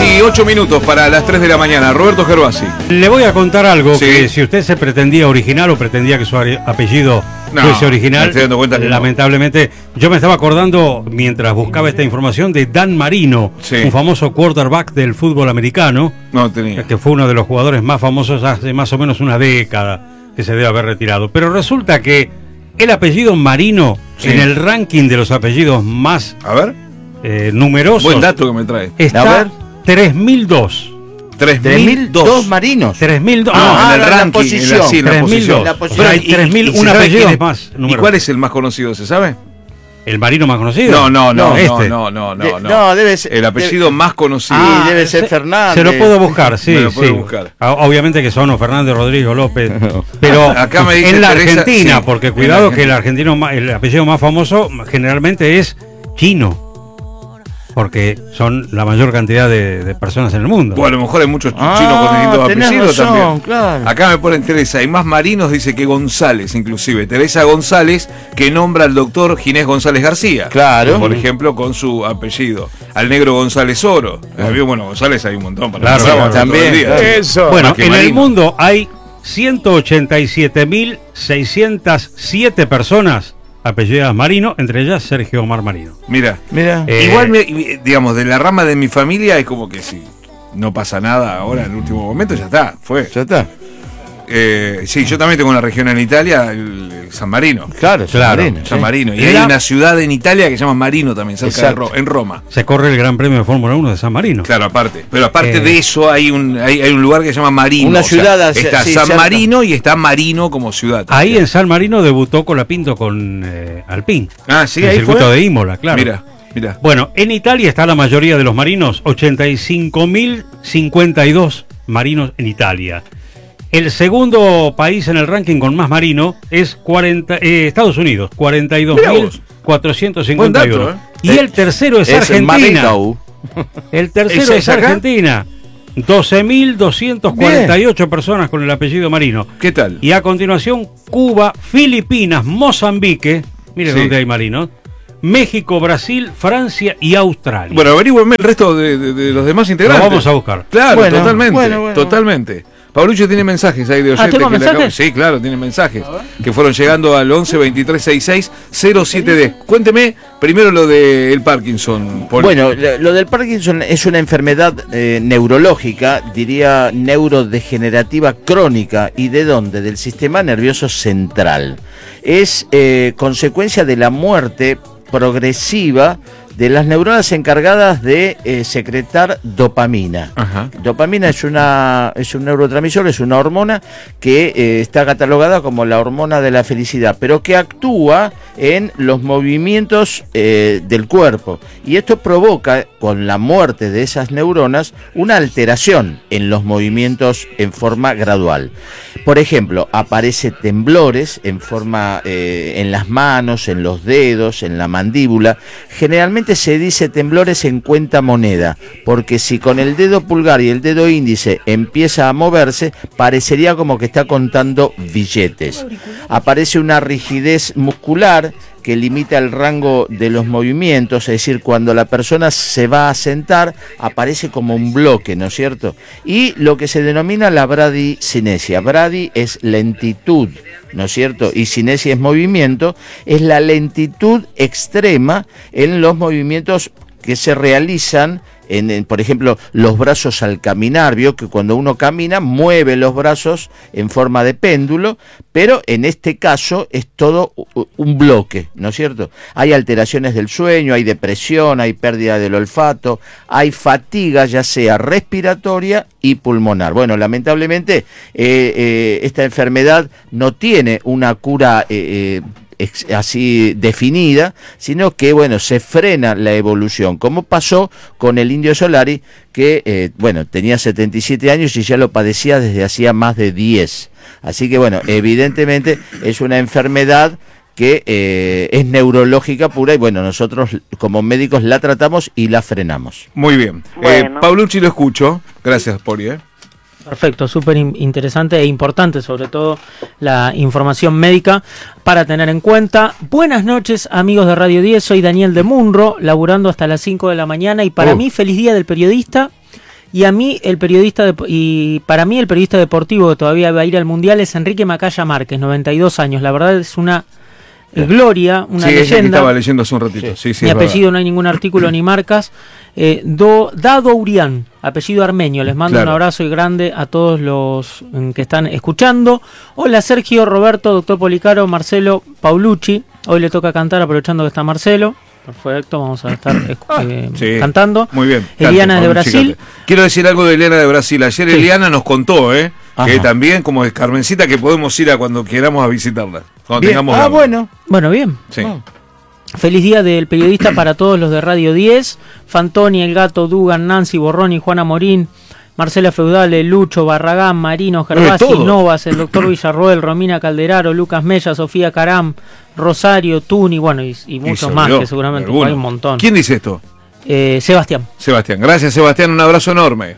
y 8 minutos para las 3 de la mañana. Roberto Gervasi. Le voy a contar algo, Sí. que si usted se pretendía original o pretendía que su apellido No, fuese me original, estoy dando cuenta que no. lamentablemente, yo me estaba acordando mientras buscaba esta información de Dan Marino, Sí. un famoso quarterback del fútbol americano, No tenía. que fue uno de los jugadores más famosos hace más o menos una década que se debe haber retirado. Pero resulta que el apellido Marino, Sí. en el ranking de los apellidos más A ver. numerosos, Buen dato que me trae. A está ver. 3002. 3002 marinos. 3002. Ah, en el la ranking, posición. en la 3002. La posición. Pero hay ¿Y 3001 se sabe apellidos quién es? más. ¿Y cuál es el más conocido? ¿Se sabe? ¿El marino más conocido? No, este. No, debe ser. El apellido más conocido. Sí, debe ser Fernández. Se lo puedo buscar, sí. Me lo puedo sí. buscar. Obviamente que son o Fernández, Rodrigo, López. Pero Acá me dice en la Teresa, Argentina, sí, porque en cuidado la que el argentino, el apellido más famoso generalmente es chino. Porque son la mayor cantidad de personas en el mundo. Bueno, a lo mejor hay muchos chinos con distintos tenés apellidos razón, también. claro. Acá me ponen Teresa, hay más marinos, dice que González, inclusive. Teresa González, que nombra al doctor Ginés González García. Claro. Por ejemplo, con su apellido. Al negro González Oro. Bueno, González hay un montón para Claro, empezar, también, todo el día. claro. Eso. Bueno, Más que en el marino. mundo hay 187.607 personas apellidadas Marino, entre ellas Sergio Omar Marino. Mira. Mira. Igual, digamos, de la rama de mi familia es como que si no pasa nada ahora en el último momento, ya está, fue. Ya está. Sí, yo también tengo una región en Italia, el San Marino. Claro, Marino, San sí. Marino. Y Era- hay una ciudad en Italia que se llama Marino también, cerca de Exacto. en Roma. Se corre el Gran Premio de Fórmula 1 de San Marino. Claro, aparte. Pero aparte Eh, de eso hay un lugar que se llama Marino. Una o sea, ciudad, está sí, San cerca. Marino y está Marino como ciudad. Ahí en San Marino debutó Colapinto con Alpine. Ah, sí, en el ahí circuito fue. de Imola, claro. Mira. Bueno, en Italia está la mayoría de los marinos, 85.052 marinos en Italia. El segundo país en el ranking con más marino es Estados Unidos, Mirá vos. 42.451. Buen dato, Y el tercero es el Argentina. Marino. El tercero ¿Ese es es acá? Argentina. 12.248 personas con el apellido Marino. ¿Qué tal? Y a continuación, Cuba, Filipinas, Mozambique, mire Sí. dónde hay marinos, México, Brasil, Francia y Australia. Bueno, averígüenme el resto de los demás Lo integrantes. vamos a buscar. Claro, Bueno, totalmente. bueno. Totalmente. Paulucho tiene mensajes ahí de oyentes. ¿tengo que le mensajes? Sí, claro, tiene mensajes. Que fueron llegando al 11 23 66 07D. Cuénteme primero lo del Parkinson. Poli. Bueno, lo del Parkinson es una enfermedad neurológica, diría neurodegenerativa crónica. ¿Y de dónde? Del sistema nervioso central. Es consecuencia de la muerte progresiva de las neuronas encargadas de secretar dopamina. Ajá. Dopamina es un neurotransmisor, es una hormona que está catalogada como la hormona de la felicidad, pero que actúa en los movimientos del cuerpo. Y esto provoca, con la muerte de esas neuronas, una alteración en los movimientos en forma gradual. Por ejemplo, aparece temblores en forma en las manos, en los dedos, en la mandíbula. Generalmente se dice temblores en cuenta moneda, porque si con el dedo pulgar y el dedo índice empieza a moverse, parecería como que está contando billetes. Aparece una rigidez muscular que limita el rango de los movimientos, es decir, cuando la persona se va a sentar, aparece como un bloque, ¿no es cierto? Y lo que se denomina la bradicinesia. Bradi es lentitud, ¿no es cierto? Y cinesia es movimiento, es la lentitud extrema en los movimientos que se realizan por ejemplo, los brazos al caminar. Vio que cuando uno camina mueve los brazos en forma de péndulo, pero en este caso es todo un bloque, ¿no es cierto? Hay alteraciones del sueño, hay depresión, hay pérdida del olfato, hay fatiga, ya sea respiratoria y pulmonar. Bueno, lamentablemente esta enfermedad no tiene una cura así definida, sino que bueno, se frena la evolución, como pasó con el Indio Solari, que bueno, tenía 77 años y ya lo padecía desde hacía más de 10. Así que bueno, evidentemente es una enfermedad que es neurológica pura y bueno, nosotros como médicos la tratamos y la frenamos. Muy bien. Bueno. Paulucci, lo escucho. Gracias, Poli. Perfecto, súper interesante e importante, sobre todo la información médica para tener en cuenta. Buenas noches, amigos de Radio 10, soy Daniel de Munro, laburando hasta las 5 de la mañana y para mí feliz día del periodista Y para mí el periodista deportivo que todavía va a ir al Mundial es Enrique Macaya Márquez, 92 años. La verdad es una gloria, una sí, leyenda. Ese que estaba leyendo hace un ratito. Sí, Mi apellido, no hay ningún artículo ni marcas. Dado Urián, apellido armenio. Les mando un abrazo y grande a todos los que están escuchando. Hola Sergio, Roberto, doctor Policaro, Marcelo, Paulucci. Hoy le toca cantar aprovechando que está Marcelo. Perfecto, vamos a estar cantando. Muy bien. Eliana es de Brasil. Quiero decir algo de Eliana de Brasil. Ayer Eliana nos contó, que también, como es Carmencita, que podemos ir a cuando queramos a visitarla. Cuando tengamos ganas. Bueno. Bueno, bien. Sí. Feliz día del periodista para todos los de Radio 10. Fantoni, El Gato, Dugan, Nancy, Borroni, Juana Morín, Marcela Feudale, Lucho, Barragán, Marino, Gervasi, Novas, el doctor Villarroel, Romina Calderaro, Lucas Mella, Sofía Caram, Rosario, Tuni, bueno, y muchos más que seguramente hay un montón. ¿Quién dice esto? Sebastián. Sebastián, gracias Sebastián, un abrazo enorme.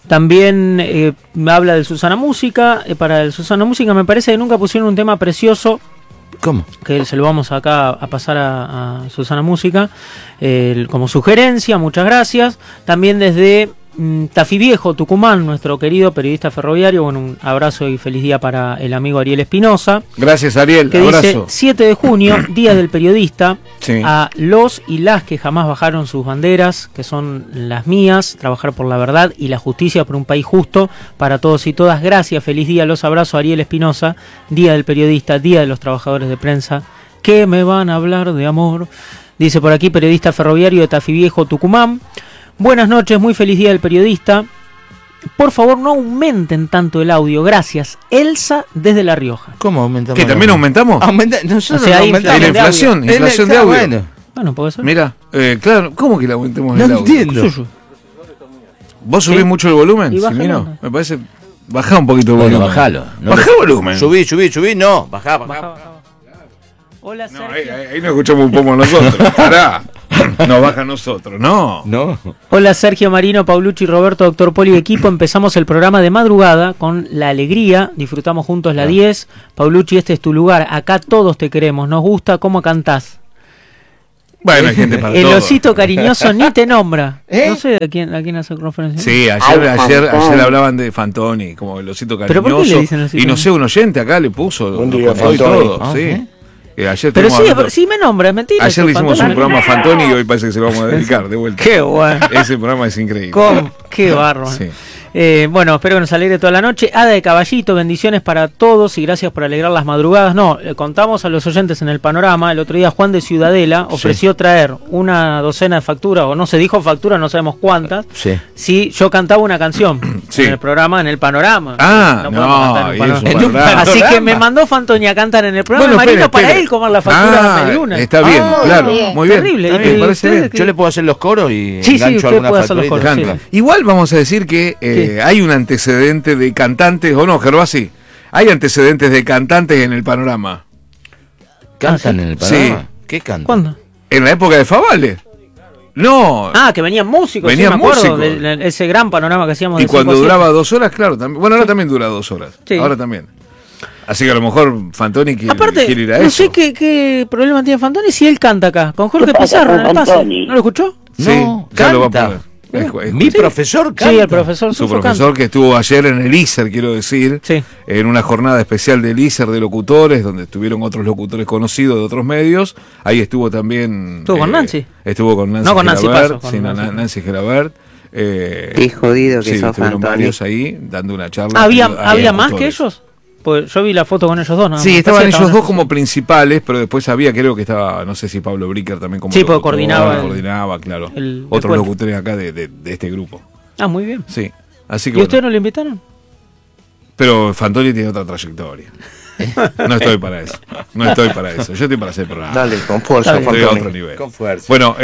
También me habla del Susana Música. Para el Susana Música me parece que nunca pusieron un tema precioso. ¿Cómo? Que se lo vamos acá a pasar a Susana Música como sugerencia, muchas gracias. También desde Tafí Viejo, Tucumán, nuestro querido periodista ferroviario. Bueno, un abrazo y feliz día para el amigo Ariel Espinosa. Gracias Ariel, que abrazo. Dice 7 de junio, Día del Periodista. Sí. A los y las que jamás bajaron sus banderas, que son las mías, trabajar por la verdad y la justicia por un país justo para todos y todas. Gracias, feliz día, los abrazo Ariel Espinosa. Día del Periodista, Día de los Trabajadores de Prensa, que me van a hablar de amor. Dice por aquí, periodista ferroviario de Tafí Viejo, Tucumán. Buenas noches, muy feliz día del periodista. Por favor, no aumenten tanto el audio. Gracias. Elsa desde La Rioja. ¿Cómo aumentamos? ¿Que también aumentamos? Nosotros o sea, hay aumentamos. La inflación de audio. Bueno, puede ser. Mira, claro, ¿cómo que le aumentemos No el audio? entiendo. ¿Vos subís mucho el volumen? Y Sí, bájalo. no, me parece. Bajá un poquito el Bueno, volumen. bajalo. No, Bajá el volumen. Subí, no. Bajá. Hola, No, Sergio. ahí nos escuchamos un poco nosotros. Pará. Nos baja a nosotros, no. Hola Sergio, Marino, Paulucci, Roberto, Doctor Poli, equipo. Empezamos el programa de madrugada con la alegría. Disfrutamos juntos la 10. Paulucci, este es tu lugar. Acá todos te queremos. Nos gusta cómo cantás. Bueno, hay gente para El todo. osito cariñoso ni te nombra. No sé a quién hace referencia. Sí, ayer hablaban de Fantoni, como el osito cariñoso. ¿Pero por qué le dicen osito? Y no sé, un oyente acá le puso. Buen nos día, contó y Fantoni. todo, sí. Ayer Pero estuvimos hablando- sí me nombra, es mentira. Ayer le hicimos un programa a Fantoni y hoy parece que se lo vamos a dedicar de vuelta. Qué bueno. Ese programa es increíble. Qué bárbaro. Sí. Bueno, espero que nos alegre toda la noche. Ada de Caballito, bendiciones para todos y gracias por alegrar las madrugadas. No, contamos a los oyentes en el panorama. El otro día Juan de Ciudadela ofreció traer una docena de facturas, o no se dijo facturas, no sabemos cuántas. Sí. Si yo cantaba una canción Sí. en el programa, en el panorama. Ah, podemos cantar en el y es un panorama. panorama. Así que me mandó Fantoni a cantar en el programa Bueno, de Marino espere. para él comer la factura de Mediuna. Está bien, claro. bien. Muy bien. Terrible. Está bien, ¿Y me parece ustedes bien. qué? Yo le puedo hacer los coros y Sí, engancho usted alguna puede hacer los facturita. coros, Canta. sí. Igual vamos a decir que ¿Qué? hay un antecedente de cantantes, o no, Gervasi, hay antecedentes de cantantes en el panorama. ¿Cantan en el panorama? Sí. ¿Qué cantan? ¿Cuándo? En la época de Favale. No. Que venían músicos, Venían sí, me acuerdo, músicos. de ese gran panorama que hacíamos Y de cuando 5 a 7. duraba 2 horas, claro, también. Bueno, ahora también dura 2 horas. Sí. Ahora también. Así que a lo mejor Fantoni quiere ir a no eso. sé qué problema tiene Fantoni si él canta acá, con Jorge ¿Qué pasa Pizarro con en el pase. Fantoni? ¿No lo escuchó? Sí, No, ya lo va a canta. poner. Es- Mi profesor canta. Sí, el profesor Su Suso profesor que estuvo ayer en el ISER, quiero decir, Sí. en una jornada especial del ISER de locutores, donde estuvieron otros locutores conocidos de otros medios. Ahí estuvo también... ¿Estuvo con Nancy? Estuvo con Nancy No, con Nancy Gelabert, Paso, con sí, Nancy. Nancy Gelabert. Qué jodido que sí, sos, estuvieron Fantoni. varios ahí dando una charla. Ah, ¿Había a más que locutores. ellos? Pues yo vi la foto con ellos dos, ¿no? Sí, estaban ellos dos como principales, pero después había, creo que estaba, no sé si Pablo Bricker también como Sí, porque locutor, coordinaba claro. el Otros cuento. locutores acá de este grupo. Ah, muy bien. Sí, así que ¿Y bueno. ustedes no lo invitaron? Pero Fantoni tiene otra trayectoria. No estoy para eso. No estoy para eso. Yo estoy para hacer programa. Dale, con fuerza, Estoy a Fantoni. otro nivel. Con fuerza. Bueno,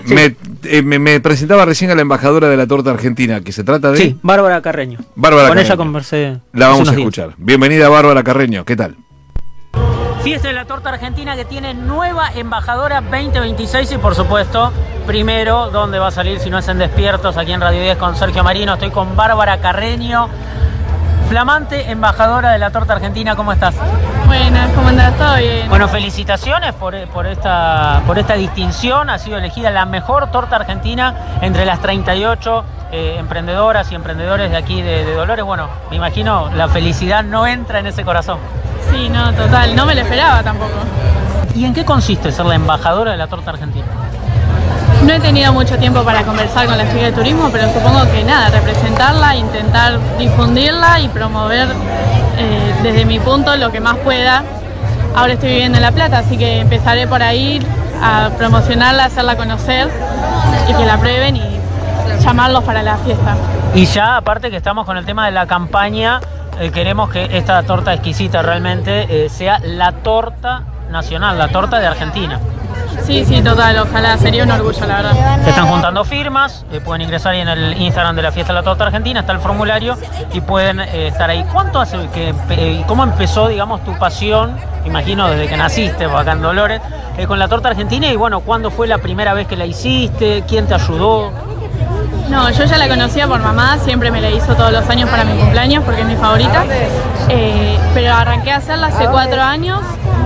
me presentaba recién a la embajadora de la torta argentina, que se trata de... Sí, Bárbara Carreño. Bárbara Con Carreño. ella conversé. La hace vamos a unos días. escuchar. Bienvenida Bárbara Carreño, ¿qué tal? Fiesta de la Torta Argentina que tiene nueva embajadora 2026 y por supuesto, primero, ¿dónde va a salir si no es en Despiertos? Aquí en Radio 10 con Sergio Marino, estoy con Bárbara Carreño. flamante embajadora de la torta argentina, ¿cómo estás? Buenas, ¿cómo andás? ¿Todo bien? Bueno, felicitaciones por esta distinción. Ha sido elegida la mejor torta argentina entre las 38 emprendedoras y emprendedores de aquí de Dolores. Bueno, me imagino la felicidad no entra en ese corazón. Sí, no, total, no me lo esperaba tampoco. ¿Y en qué consiste ser la embajadora de la torta argentina? No he tenido mucho tiempo para conversar con la chica de turismo, pero supongo que nada, representarla, intentar difundirla y promover desde mi punto lo que más pueda. Ahora estoy viviendo en La Plata, así que empezaré por ahí a promocionarla, hacerla conocer y que la prueben y llamarlos para la fiesta. Y ya, aparte que estamos con el tema de la campaña, queremos que esta torta exquisita realmente sea la torta nacional, la torta de Argentina. Sí, total, ojalá, sería un orgullo, la verdad. Se están juntando firmas, pueden ingresar ahí en el Instagram de la Fiesta de la Torta Argentina, está el formulario y pueden estar ahí. ¿Cuánto hace cómo empezó, digamos, tu pasión, imagino desde que naciste acá en Dolores, con la torta argentina? Y bueno, ¿cuándo fue la primera vez que la hiciste? ¿Quién te ayudó? No, yo ya la conocía por mamá, siempre me la hizo todos los años para mi cumpleaños porque es mi favorita. Pero arranqué a hacerla hace 4 años.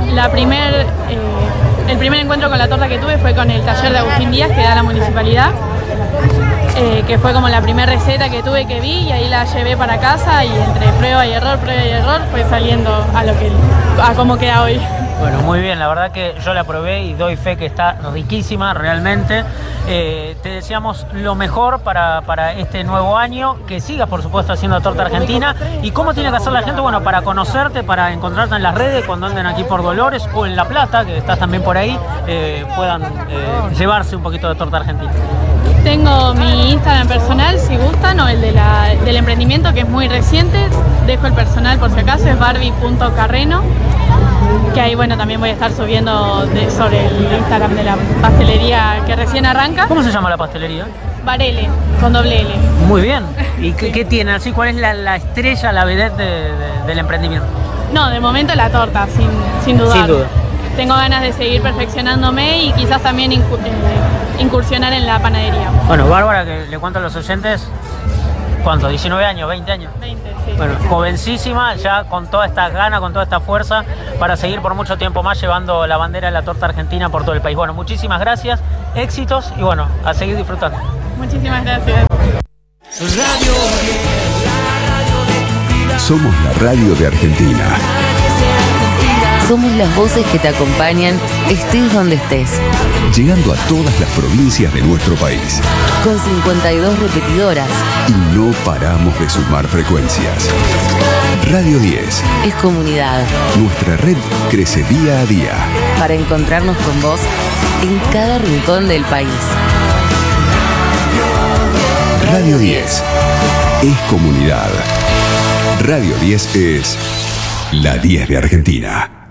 El primer encuentro con la torta que tuve fue con el taller de Agustín Díaz que da la municipalidad, que fue como la primera receta que tuve que vi y ahí la llevé para casa y entre prueba y error fue saliendo a cómo queda hoy. Bueno, muy bien, la verdad que yo la probé y doy fe que está riquísima realmente. Te deseamos lo mejor para este nuevo año, que sigas por supuesto haciendo torta argentina. ¿Y cómo tiene que hacer la gente? Bueno, para conocerte, para encontrarte en las redes cuando anden aquí por Dolores o en La Plata, que estás también por ahí, puedan llevarse un poquito de torta argentina. Tengo mi Instagram personal, si gustan, o el del emprendimiento, que es muy reciente. Dejo el personal por si acaso, es barbie.carreno. Que ahí, bueno, también voy a estar subiendo sobre el Instagram de la pastelería que recién arranca. ¿Cómo se llama la pastelería? Barele, con doble L. Muy bien. ¿Y qué tiene así? ¿Cuál es la estrella, la vedette del emprendimiento? No, de momento la torta, sin dudar. Sin duda. Tengo ganas de seguir perfeccionándome y quizás también incursionar en la panadería. Bueno, Bárbara, que le cuento a los oyentes, ¿cuánto? ¿19 años? ¿20 años? 20, sí. Bueno, jovencísima, ya con toda esta gana, con toda esta fuerza para seguir por mucho tiempo más llevando la bandera de la torta argentina por todo el país. Bueno, muchísimas gracias, éxitos y bueno, a seguir disfrutando. Muchísimas gracias. Somos la radio de Argentina. Somos las voces que te acompañan, estés donde estés. Llegando a todas las provincias de nuestro país. Con 52 repetidoras. Y no paramos de sumar frecuencias. Radio 10. Es comunidad. Nuestra red crece día a día. Para encontrarnos con vos en cada rincón del país. Radio 10. Es comunidad. Radio 10 es la 10 de Argentina.